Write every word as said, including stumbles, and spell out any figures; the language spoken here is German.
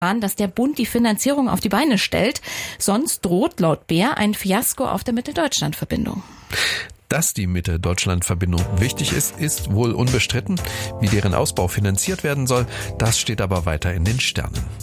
dass der Bund die Finanzierung auf die Beine stellt. Sonst droht laut Beer ein Fiasko auf der Mitte-Deutschland-Verbindung. Dass die Mitte-Deutschland-Verbindung wichtig ist, ist wohl unbestritten. Wie deren Ausbau finanziert werden soll, das steht aber weiter in den Sternen.